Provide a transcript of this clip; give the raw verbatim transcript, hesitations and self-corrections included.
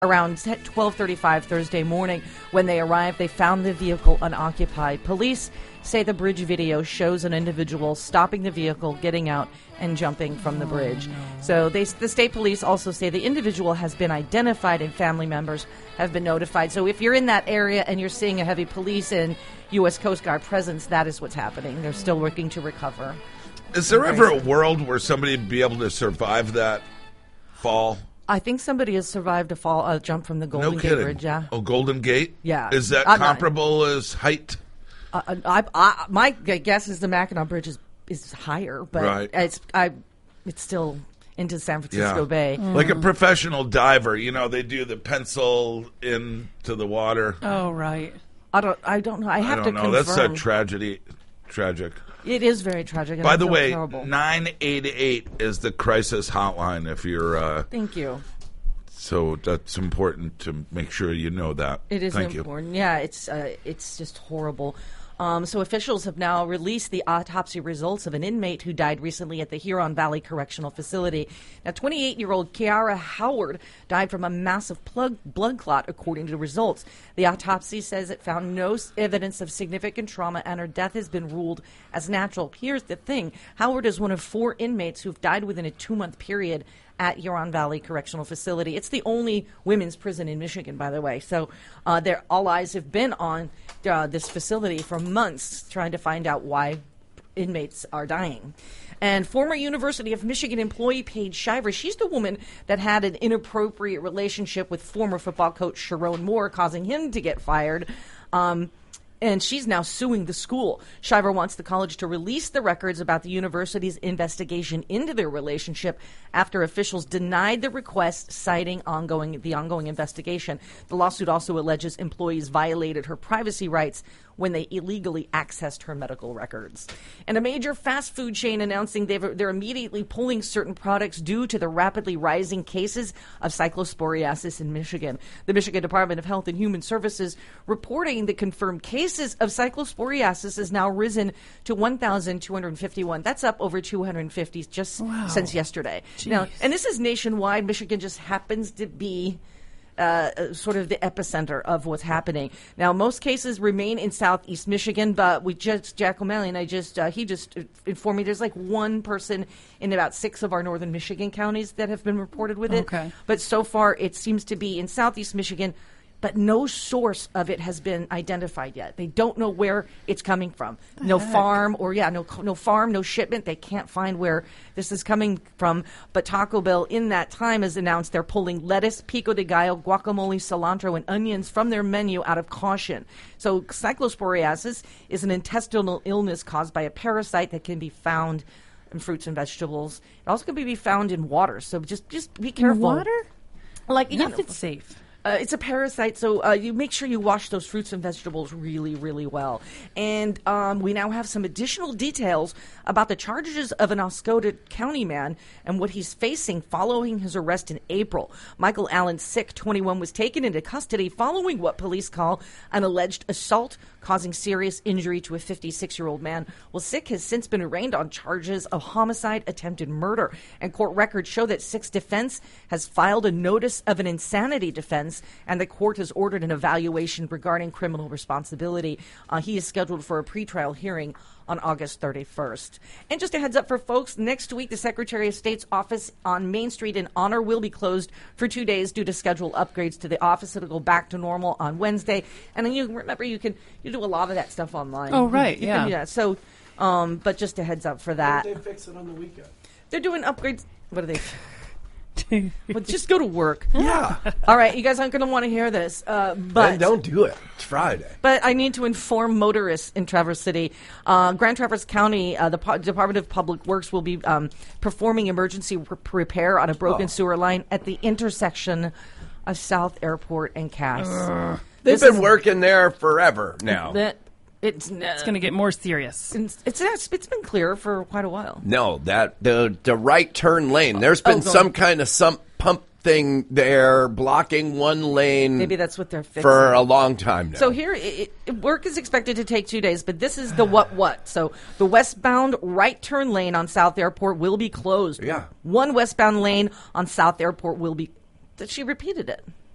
Around twelve thirty-five Thursday morning, when they arrived, they found the vehicle unoccupied. Police say the bridge video shows an individual stopping the vehicle, getting out, and jumping from the bridge. Oh, no. So they, the state police also say the individual has been identified and family members have been notified. So if you're in that area and you're seeing a heavy police and U S Coast Guard presence, that is what's happening. They're still working to recover. Is there ever a world where somebody would be able to survive that fall? I think somebody has survived a fall, a jump from the Golden no Gate kidding. Bridge. Yeah. Oh, Golden Gate. Yeah. Is that I'm comparable not, as height? Uh, I, I, my guess is the Mackinac Bridge is, is higher, but right. it's I, it's still into San Francisco yeah. Bay. Mm. Like a professional diver, you know, they do the pencil into the water. Oh, right. I don't. I don't know. I have I don't to know. confirm. That's a tragedy. Tragic. It is very tragic. And By I the feel way, terrible. nine eight eight is the crisis hotline. If you're. Uh, Thank you. So that's important to make sure you know that. It is Thank important. You. Yeah, it's uh, it's just horrible. Um, so officials have now released the autopsy results of an inmate who died recently at the Huron Valley Correctional Facility. Now, twenty-eight-year-old Kiara Howard died from a massive plug, blood clot, according to the results. The autopsy says it found no evidence of significant trauma, and her death has been ruled as natural. Here's the thing. Howard is one of four inmates who've died within a two-month period at Huron Valley Correctional Facility. It's the only women's prison in Michigan, by the way. So uh, there, all eyes have been on uh, this facility for months trying to find out why inmates are dying. And former University of Michigan employee Paige Shiver, she's the woman that had an inappropriate relationship with former football coach Sharon Moore, causing him to get fired. Um, And she's now suing the school. Shiver wants the college to release the records about the university's investigation into their relationship after officials denied the request, citing ongoing the ongoing investigation. The lawsuit also alleges employees violated her privacy rights when they illegally accessed her medical records. And a major fast food chain announcing they've, they're immediately pulling certain products due to the rapidly rising cases of cyclosporiasis in Michigan. The Michigan Department of Health and Human Services reporting the confirmed cases of cyclosporiasis has now risen to one thousand two hundred fifty-one. That's up over two hundred fifty just wow. since yesterday. Jeez. Now, and this is nationwide. Michigan just happens to be Uh, sort of the epicenter of what's happening. Now, most cases remain in southeast Michigan, but we just, Jack O'Malley and I just, uh, he just informed me there's like one person in about six of our northern Michigan counties that have been reported with it. Okay. But so far, it seems to be in southeast Michigan, but no source of it has been identified yet. They don't know where it's coming from. The no heck? farm or, yeah, no no farm, no shipment. They can't find where this is coming from. But Taco Bell, in that time, has announced they're pulling lettuce, pico de gallo, guacamole, cilantro, and onions from their menu out of caution. So cyclosporiasis is an intestinal illness caused by a parasite that can be found in fruits and vegetables. It also can be found in water. So just, just be careful. In water? Like, you know, Nothing's safe. Uh, it's a parasite, so uh, you make sure you wash those fruits and vegetables really, really well. And um, we now have some additional details about the charges of an Oscoda County man and what he's facing following his arrest in April. Michael Allen Sick, twenty-one, was taken into custody following what police call an alleged assault causing serious injury to a fifty-six-year-old man. Well, Sick has since been arraigned on charges of homicide, attempted murder, and court records show that Sick's defense has filed a notice of an insanity defense, and the court has ordered an evaluation regarding criminal responsibility. Uh, he is scheduled for a pretrial hearing on August thirty-first. And just a heads up for folks, next week the Secretary of State's office on Main Street in Honor will be closed for two days due to scheduled upgrades to the office. It'll go back to normal on Wednesday. And then you remember you can you do a lot of that stuff online. Oh, right, You yeah. can- yeah. So, um, but just a heads up for that. They fix it on the weekend. They're doing upgrades. What are they? Well, just go to work. Yeah. All right, you guys aren't going to want to hear this, uh, but Then don't do it. It's Friday. But I need to inform motorists in Traverse City. Uh, Grand Traverse County, uh, the po- Department of Public Works will be um, performing emergency r- repair on a broken Oh. sewer line at the intersection of South Airport and Cass. They've This been is- working there forever now. That it's It's going to get more serious. it's, it's it's it's been clear for quite a while. No, that the the right turn lane. There's been Oh, go some on. kind of some pump thing there blocking one lane Maybe that's what they're fixing. for a long time now. So here, it, it, work is expected to take two days, but this is the what what. So the westbound right turn lane on South Airport will be closed. Yeah. One westbound lane on South Airport will be. She repeated it.